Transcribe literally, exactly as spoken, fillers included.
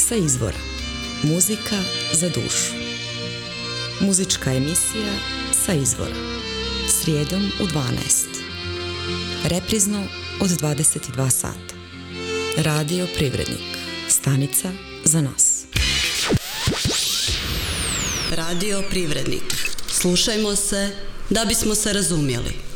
sa izvora. Muzika za dušu. Muzička emisija sa izvora. Srijedom u dvanaest. Reprizno od dvadeset dva sata. Radio Privrednik. Stanica za nas. Radio Privrednik. Slušajmo se da bismo se razumjeli.